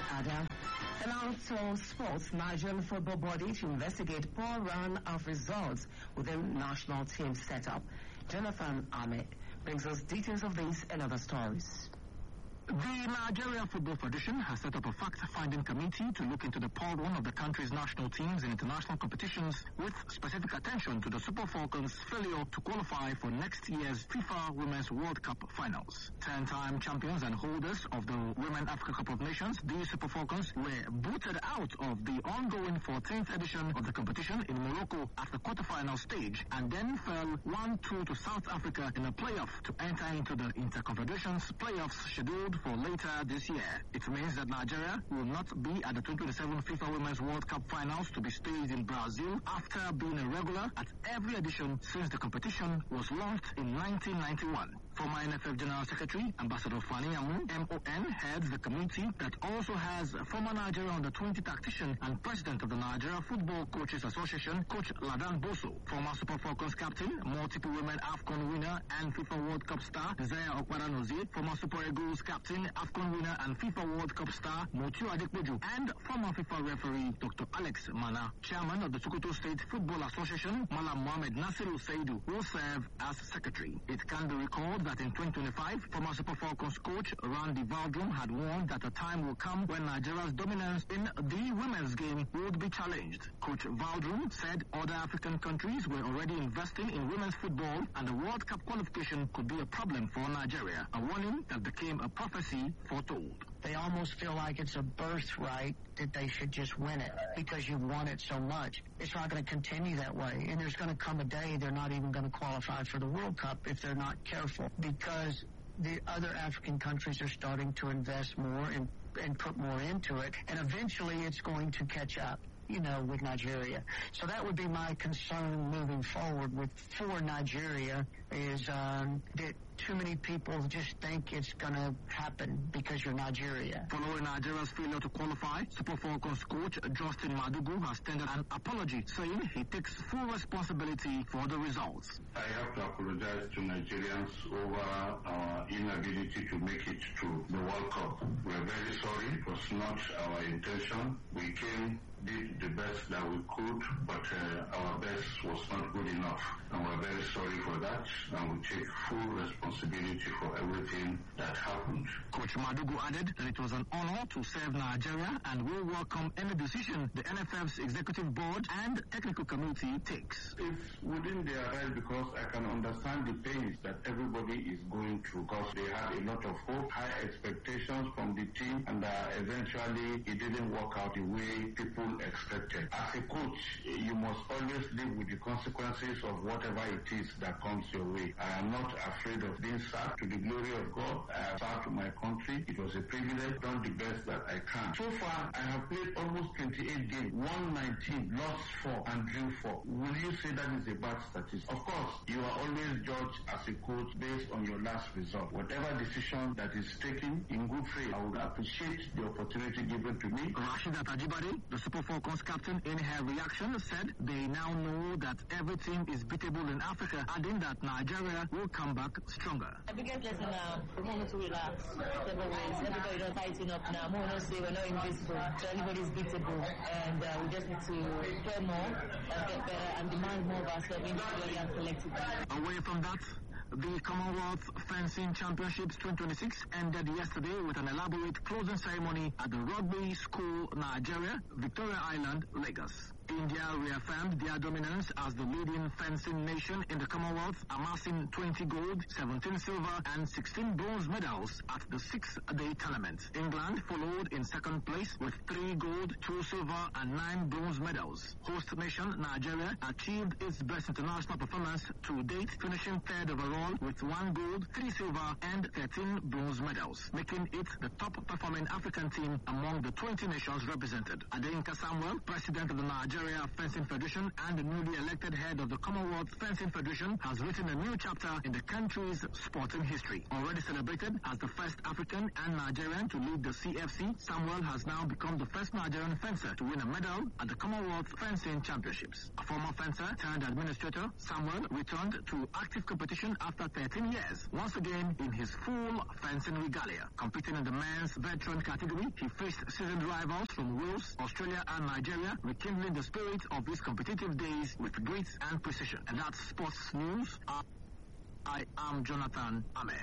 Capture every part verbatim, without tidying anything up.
Adam. And also sports, Nigerian football body to investigate poor run of results within national team setup. Jonathan Ahmed brings us details of these and other stories. The Nigeria Football Federation has set up a fact-finding committee to look into the poor run of the country's national teams in international competitions, with specific attention to the Super Falcons' failure to qualify for next year's FIFA Women's World Cup finals. Ten-time champions and holders of the Women Africa Cup of Nations, the Super Falcons were booted out of the ongoing fourteenth edition of the competition in Morocco at the quarterfinal stage, and then fell one two to South Africa in a playoff to enter into the Interconfederations playoffs scheduled for later this year. It means that Nigeria will not be at the twenty twenty-seven FIFA Women's World Cup finals to be staged in Brazil after being a regular at every edition since the competition was launched in nineteen ninety-one. Former N F F General Secretary Ambassador Fani Amu, M O N, heads the committee that also has former Nigeria under twenty tactician and president of the Nigeria Football Coaches Association, Coach Ladan Boso, former Super Falcons captain, multiple women AFCON winner and FIFA World Cup star Zaya Okwaranozie, former Super Eagles captain, AFCON winner and FIFA World Cup star Motiu Adekpoju, and former FIFA referee Doctor Alex Mana. Chairman of the Sokoto State Football Association, Malam Mohamed Nasiru Saidu, will serve as secretary. It can be recalled that in twenty twenty-five, former Super Falcons coach Randy Valdrum had warned that a time will come when Nigeria's dominance in the women's game would be challenged. Coach Valdrum said other African countries were already investing in women's football and the World Cup qualification could be a problem for Nigeria, a warning that became a prophecy foretold. They almost feel like it's a birthright that they should just win it because you want it so much. It's not going to continue that way. And there's going to come a day they're not even going to qualify for the World Cup if they're not careful, because the other African countries are starting to invest more and, and put more into it. And eventually it's going to catch up, you know, with Nigeria. So that would be my concern moving forward with for Nigeria is um, that too many people just think it's going to happen because you're Nigeria. Following Nigeria's failure to qualify, Super Falcons coach Justin Madugu has tendered an apology, saying he takes full responsibility for the results. I have to apologize to Nigerians over our inability to make it to the World Cup. We're very sorry. It was not our intention. We came, did the best that we could, but uh, our best was not good enough. And we're very sorry for that, and we take full responsibility for everything that happened. Coach Madugu added that it was an honor to serve Nigeria and will welcome any decision the N F F's executive board and technical committee takes. It's within their right, because I can understand the pains that everybody is going through, because they had a lot of hope, high expectations from the team, and uh, eventually it didn't work out the way people expected. As a coach, you must always live with the consequences of whatever it is that comes your way. I am not afraid of being sacked. To the glory of God, I have served my country. It was a privilege, done the best that I can. So far, I have played almost twenty-eight games, won nineteen, lost four, and drew four. Will you say that is a bad statistic? Of course, you are always judged as a coach based on your last result. Whatever decision that is taken in good faith, I would appreciate the opportunity given to me. Rasheedat Ajibade, the Super Falcons captain, in her reaction said they now know that every team is beatable in Africa, adding that Nigeria will come back stronger. The biggest lesson now, we want to relax. Everybody don't tighten up now. We want to say we're not invisible, so everybody's beatable, and uh, we just need to play more and get better and demand more of ourselves individually and collectively. Away from that, the Commonwealth Fencing Championships twenty twenty-six ended yesterday with an elaborate closing ceremony at the Rugby School, Nigeria, Victoria Island, Lagos. India reaffirmed their dominance as the leading fencing nation in the Commonwealth, amassing twenty gold, seventeen silver and sixteen bronze medals at the six-day tournament. England followed in second place with three gold, two silver and nine bronze medals. Host nation Nigeria achieved its best international performance to date, finishing third overall with one gold, three silver and thirteen bronze medals, making it the top-performing African team among the twenty nations represented. Adeyinka Samuel, president of the Nigeria Nigeria Fencing Federation and the newly elected head of the Commonwealth Fencing Federation has written a new chapter in the country's sporting history. Already celebrated as the first African and Nigerian to lead the C F C, Samuel has now become the first Nigerian fencer to win a medal at the Commonwealth Fencing Championships. A former fencer turned administrator, Samuel returned to active competition after thirteen years, once again in his full fencing regalia. Competing in the men's veteran category, he faced seasoned rivals from Wales, Australia and Nigeria, rekindling the spirit of these competitive days with grit and precision. And that's sports news. I am Jonathan Ame.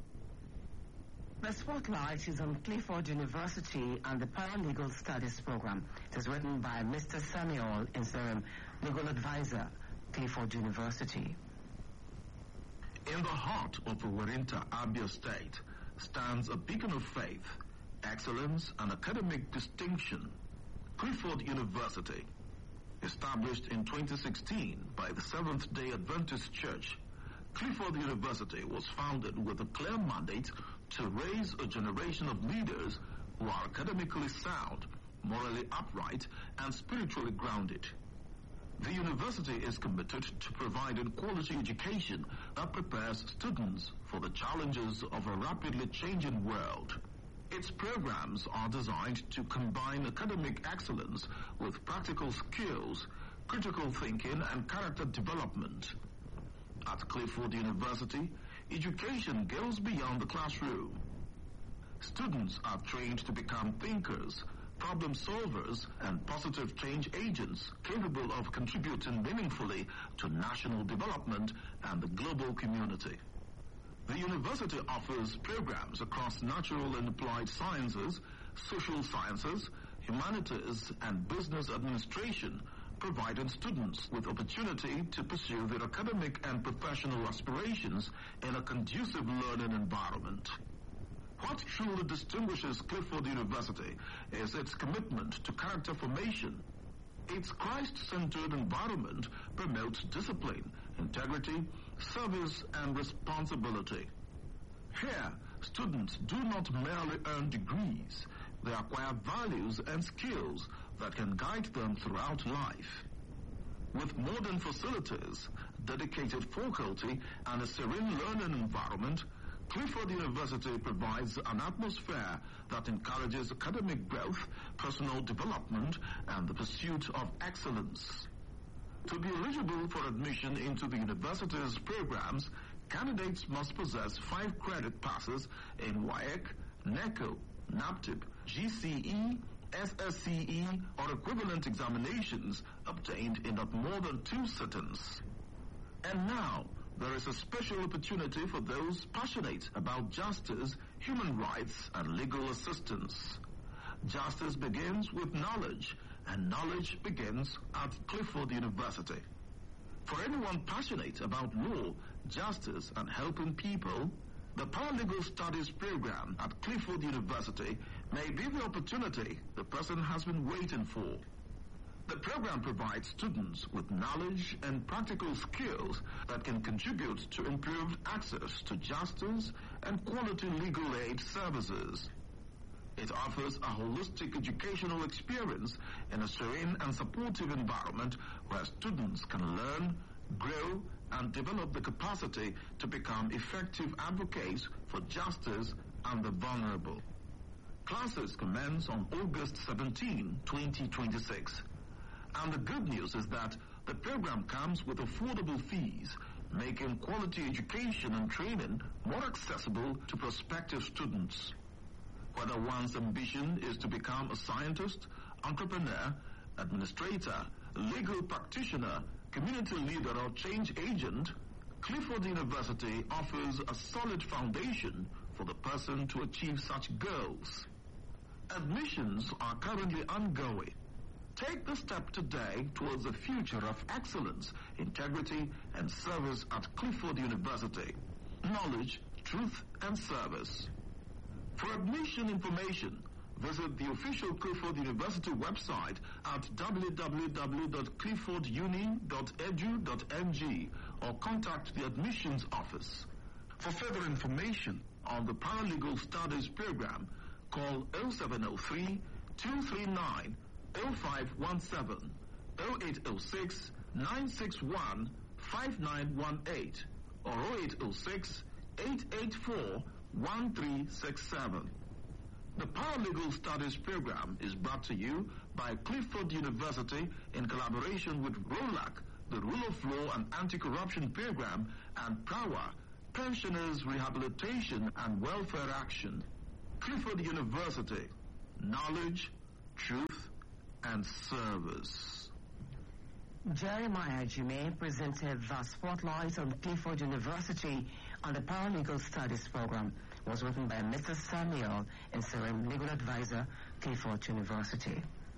The spotlight is on Clifford University and the Paralegal Studies Program. It is written by Mister Samuel Inserim, legal advisor, Clifford University. In the heart of Warinta, Abia State, stands a beacon of faith, excellence, and academic distinction, Clifford University. Established in twenty sixteen by the Seventh-day Adventist Church, Clifford University was founded with a clear mandate to raise a generation of leaders who are academically sound, morally upright, and spiritually grounded. The university is committed to providing quality education that prepares students for the challenges of a rapidly changing world. Its programs are designed to combine academic excellence with practical skills, critical thinking, and character development. At Clifford University, education goes beyond the classroom. Students are trained to become thinkers, problem solvers, and positive change agents capable of contributing meaningfully to national development and the global community. The university offers programs across natural and applied sciences, social sciences, humanities, and business administration, providing students with opportunity to pursue their academic and professional aspirations in a conducive learning environment. What truly distinguishes Clifford University is its commitment to character formation. Its Christ-centered environment promotes discipline, integrity, service, and responsibility. Here, students do not merely earn degrees, they acquire values and skills that can guide them throughout life. With modern facilities, dedicated faculty, and a serene learning environment, Clifford University provides an atmosphere that encourages academic growth, personal development, and the pursuit of excellence. To be eligible for admission into the university's programs, candidates must possess five credit passes in W A E C, NECO, NAPTIP, G C E, S S C E, or equivalent examinations obtained in not more than two sittings. And now, there is a special opportunity for those passionate about justice, human rights, and legal assistance. Justice begins with knowledge, and knowledge begins at Clifford University. For anyone passionate about law, justice, and helping people, the Paralegal Studies Program at Clifford University may be the opportunity the person has been waiting for. The program provides students with knowledge and practical skills that can contribute to improved access to justice and quality legal aid services. It offers a holistic educational experience in a serene and supportive environment where students can learn, grow, and develop the capacity to become effective advocates for justice and the vulnerable. Classes commence on August seventeenth, twenty twenty-six. And the good news is that the program comes with affordable fees, making quality education and training more accessible to prospective students. Whether one's ambition is to become a scientist, entrepreneur, administrator, legal practitioner, community leader, or change agent, Clifford University offers a solid foundation for the person to achieve such goals. Admissions are currently ongoing. Take the step today towards a future of excellence, integrity, and service at Clifford University. Knowledge, truth, and service. For admission information, visit the official Clifford University website at w w w dot clifford uni dot e d u dot n g or contact the admissions office. For further information on the Paralegal Studies Program, call oh seven oh three, two three nine, oh five one seven, oh eight oh six, nine six one, five nine one eight or oh eight oh six, eight eight four, one three six seven. The Paralegal Studies Program is brought to you by Clifford University in collaboration with ROLAC, the Rule of Law and Anti-Corruption Program, and PRAWA, Pensioners Rehabilitation and Welfare Action. Clifford University, knowledge, truth, and service. Jeremiah Jime presented the spotlight on Clifford University on the Paralegal Studies Program. It was written by Mister Samuel and Serem, Legal Advisor, Clifford University.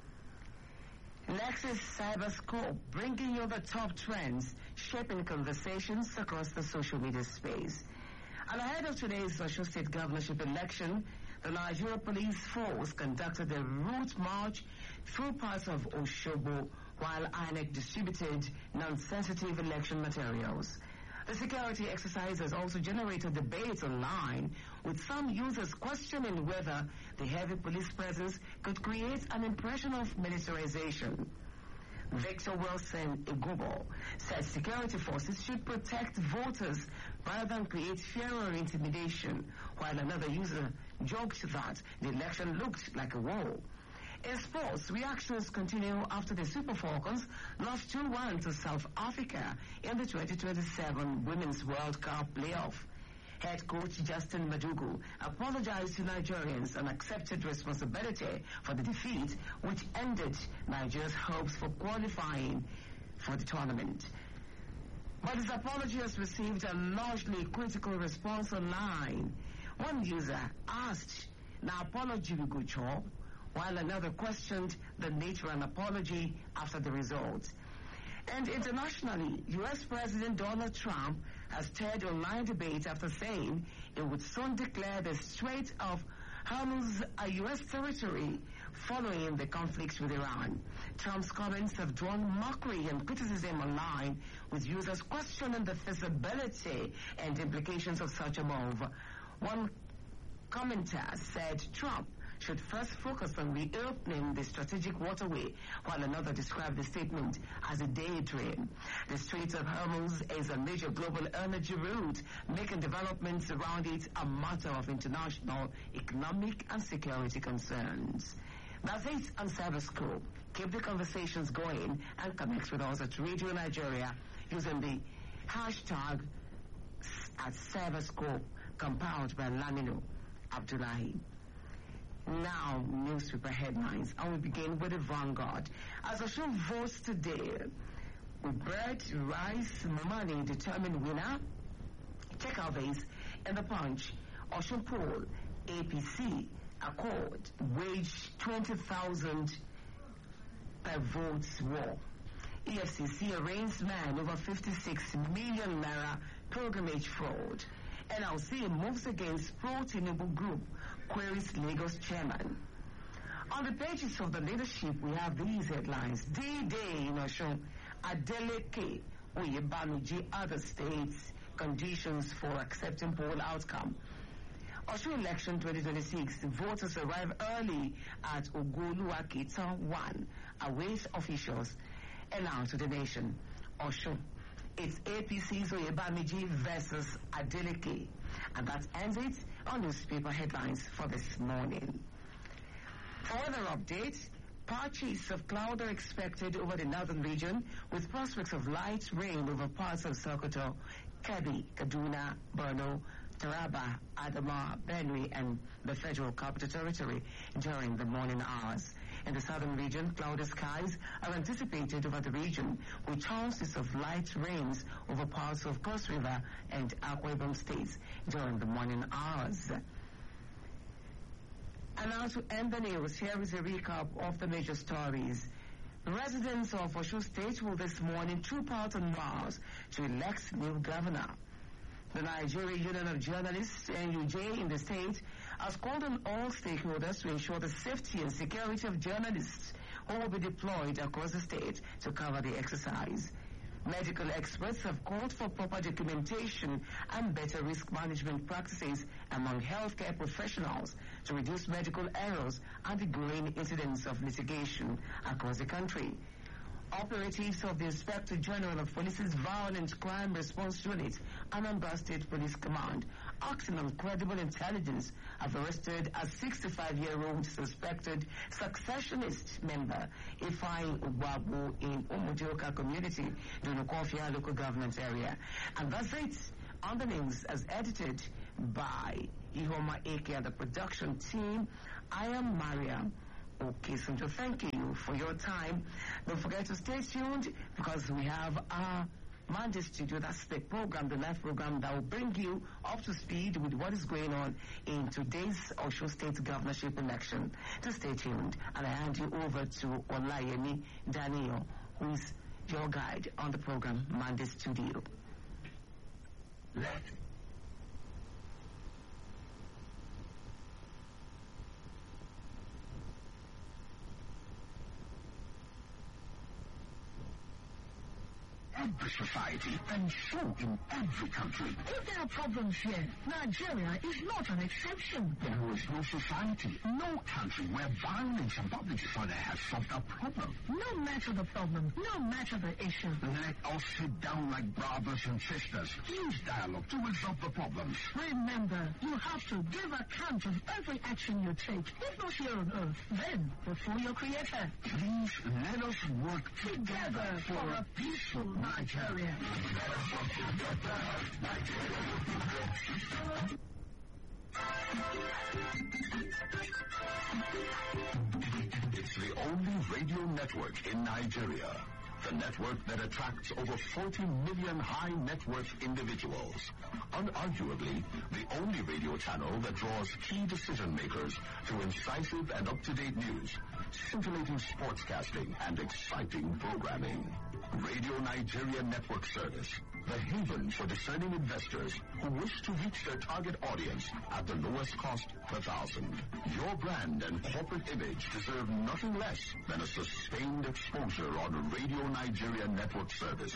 Next is Cyberscope, bringing you the top trends, shaping conversations across the social media space. And ahead of today's Osun State governorship election, the Nigeria Police Force conducted a route march through parts of Osogbo while I N E C distributed non-sensitive election materials. The security exercise has also generated debates online, with some users questioning whether the heavy police presence could create an impression of militarization. Victor Wilson Igubo said security forces should protect voters rather than create fear or intimidation, while another user joked that the election looked like a war. In sports, reactions continue after the Super Falcons lost two one to South Africa in the twenty twenty-seven Women's World Cup playoff. Head coach Justin Madugu apologized to Nigerians and accepted responsibility for the defeat, which ended Nigeria's hopes for qualifying for the tournament. But his apology has received a largely critical response online. One user asked, "Now apology we go chop," while another questioned the nature of an apology after the result. And internationally, U S President Donald Trump has stirred online debate after saying it would soon declare the Strait of Hormuz a U S territory following the conflict with Iran. Trump's comments have drawn mockery and criticism online, with users questioning the feasibility and implications of such a move. One commenter said Trump should first focus on reopening the strategic waterway, while another described the statement as a daydream. The Strait of Hormuz is a major global energy route, making developments around it a matter of international economic and security concerns. That's it on Cyberscope. Keep the conversations going and connect with us at Radio Nigeria using the hashtag at Cyberscope, compiled by Lamino Abdullahi. Now, newspaper headlines. I will begin with the Vanguard. As Osun votes today, will bread, rice, money determine winner? Check out these in the Punch. Osun poll, A P C, Accord, wage twenty thousand per votes war. E F C C arraigns man over fifty-six million naira pilgrimage fraud. N L C moves against pro-Tinubu group, queries Lagos chairman. On the pages of the leadership, we have these headlines. D-Day in Osun, Adeleke, Oyebamiji, other states, conditions for accepting poll outcome. Osun election twenty twenty-six, voters arrive early at Ogoluwakita one, await officials. And now to the nation. Osun. It's A P C's Oyebamiji versus Adeleke. And that ends it on newspaper headlines for this morning. For other updates, patches of cloud are expected over the northern region, with prospects of light rain over parts of Sokoto, Kebbi, Kaduna, Borno, Taraba, Adamawa, Benue, and the Federal Capital Territory during the morning hours. In the southern region, cloudy skies are anticipated over the region, with chances of light rains over parts of Cross River and Akwa Ibom states during the morning hours. And now to end the news, here is a recap of the major stories. Residents of Osun State will this morning troop out on Mars to elect new governor. The Nigeria Union of Journalists, N U J, in the state has called on all stakeholders to ensure the safety and security of journalists who will be deployed across the state to cover the exercise. Medical experts have called for proper documentation and better risk management practices among healthcare professionals to reduce medical errors and the growing incidence of litigation across the country. Operatives of the Inspector General of Police's Violent Crime Response Unit, Anambra State Police Command, acting on credible intelligence, have arrested a sixty-five-year-old suspected successionist member, Ifeanyi Ugbabu, in Umujoka community, Dunukofia local government area. And that's it on the news as edited by Ihoma Eke and the production team. I am Maria. Okay, so to thank you for your time. Don't forget to stay tuned because we have our Monday studio. That's the program, the live program that will bring you up to speed with what is going on in today's Osho State governorship election. To stay tuned, and I hand you over to Olayemi Daniel, who is your guide on the program Monday studio. Let every society and so in every country. If there are problems here, Nigeria is not an exception. There is no society, no country where violence and public disorder has solved a problem. No matter the problem, no matter the issue. Let us sit down like brothers and sisters. Use dialogue to resolve the problems. Remember, you have to give account of every action you take, if not here on earth, then before your creator. Please let us work together for a peaceful Nigeria. It's the only radio network in Nigeria. The network that attracts over forty million high net worth individuals. Unarguably, the only radio channel that draws key decision makers through incisive and up-to-date news, scintillating sportscasting, and exciting programming. Radio Nigeria Network Service, the haven for discerning investors who wish to reach their target audience at the lowest cost per thousand. Your brand and corporate image deserve nothing less than a sustained exposure on Radio Nigeria Network Service.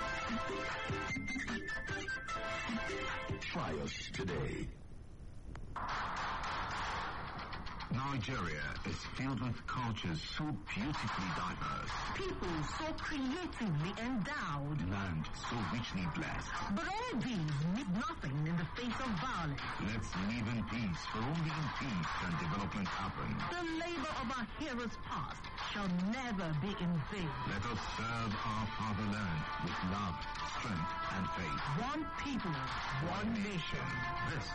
Try us today. Nigeria is filled with cultures so beautifully diverse. People so creatively endowed. Land so richly blessed. But all these mean nothing in the face of violence. Let's live in peace, for only in peace can development happen. The labor of our heroes past shall never be in vain. Let us serve our fatherland with love, strength, and faith. One people, one nation. This